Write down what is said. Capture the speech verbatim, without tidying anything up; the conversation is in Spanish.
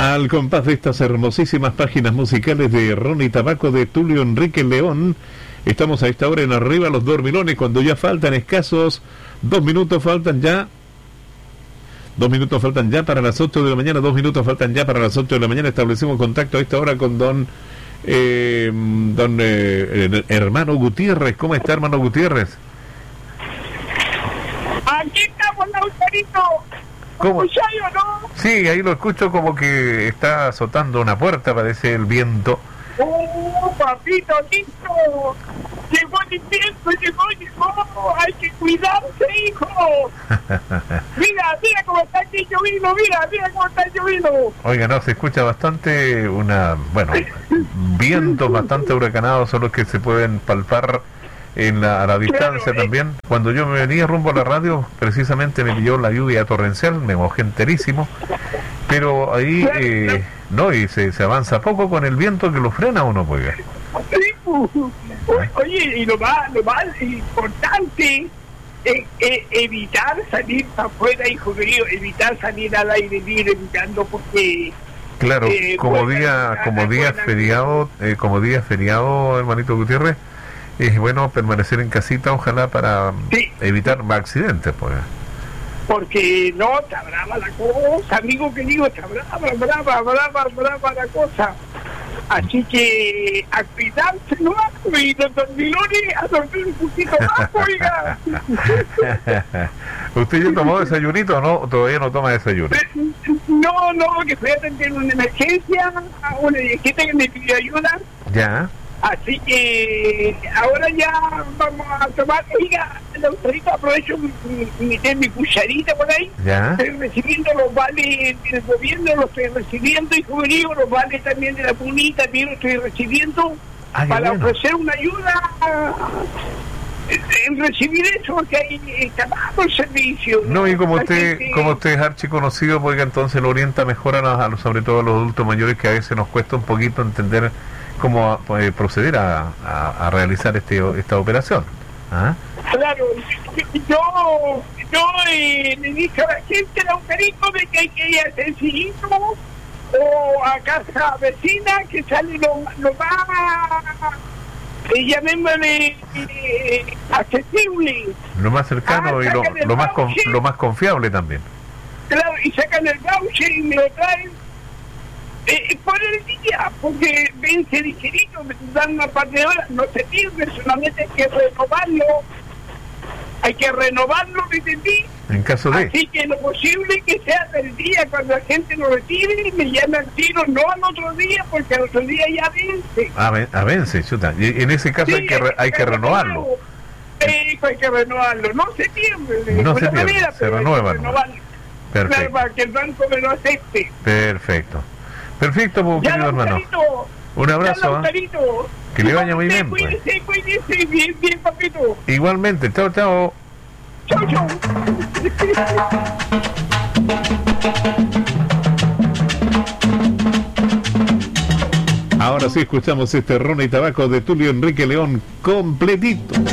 Al compás de estas hermosísimas páginas musicales de Ron y Tabaco de Tulio Enrique León, estamos a esta hora en Arriba los Dormilones, cuando ya faltan escasos dos minutos, faltan ya dos minutos faltan ya para las ocho de la mañana, dos minutos faltan ya para las ocho de la mañana. Establecemos contacto a esta hora con don eh, don eh, hermano Gutiérrez. ¿Cómo está, hermano Gutiérrez? Aquí estamos, Lautarito. ¿Cómo? ¿Escucháis o no? Sí, ahí lo escucho como que está azotando una puerta, parece el viento. ¡Oh, papito, listo! Llegó el invierno, llegó, llegó. Hay que cuidarse, hijo. Mira, mira cómo está aquí lloviendo, mira, mira cómo está lloviendo. Oiga, no, se escucha bastante una, bueno, vientos bastante huracanados son los que se pueden palpar en la, a la distancia, claro, también. Eh. Cuando yo me venía rumbo a la radio, precisamente me pilló la lluvia torrencial, me mojé enterísimo, pero ahí, claro, eh, claro. no, y se, se avanza poco con el viento que lo frena uno, pues. Sí, uh, oye, y lo más, lo más importante es, es evitar salir para afuera, hijo querido, evitar salir al aire libre, evitando porque... Claro, eh, como buena, día, buena, como día buena, feriado, eh, como día feriado, hermanito Gutiérrez, es bueno permanecer en casita, ojalá, para sí. evitar accidentes, pues. Porque no, está brava la cosa, amigo querido, está brava, brava, brava, brava la cosa. Así que a cuidarse, ¿no? Y los dormilones a dormir un poquito más, oiga. ¿Usted ya tomó desayunito o no? ¿Todavía no toma desayuno? No, no, que fui a atender una emergencia, a una viejita que me pidió ayuda. Ya. Así que ahora ya vamos a tomar, oiga, ahorita aprovecho mi, mi, mi, mi cucharita por ahí. ¿Ya? Estoy recibiendo los vales del gobierno, los estoy recibiendo, y como digo, los vales también de la P U N I también los estoy recibiendo. Ay, para bueno. ofrecer una ayuda en recibir eso, porque ahí está bajo el servicio. No, y como usted, que... como usted es archiconocido, pues entonces lo orienta mejor a los, a los, sobre todo a los adultos mayores, que a veces nos cuesta un poquito entender cómo eh, proceder a, a, a realizar este esta operación. ¿Ah? Claro, yo yo eh, le dije a la gente, Lautarito, de que hay que ir a sencillito o a casa vecina, que sale lo, lo más, eh, llamémosle, eh, accesible. Lo más cercano ah, y lo, lo, más con, lo más confiable también. Claro, y sacan el voucher y me lo traen. Eh, por el día, porque vence ligerito, me dan una parte de horas, no se pierde, solamente hay que renovarlo, hay que renovarlo, ¿me entendí? En caso de... Así que lo posible que sea del día, cuando la gente lo retire, me llame al tiro, no al otro día, porque al otro día ya vence. Ah, ven, ah vence, chuta. Y en ese caso sí, hay que, re, hay que renovarlo. Eh, hay que renovarlo, no se pierde, no de se pierde, manera, se renueva. Perfecto. Claro, para que el banco me lo acepte. Perfecto. Perfecto, pues, querido hermano. Un abrazo. ¿eh? Que le vaya muy bien. Cuídese, pues. cuídese, bien, bien, papito. Igualmente, chao, chao. Chao, chao. Ahora sí escuchamos este Ron y Tabaco de Tulio Enrique León completito.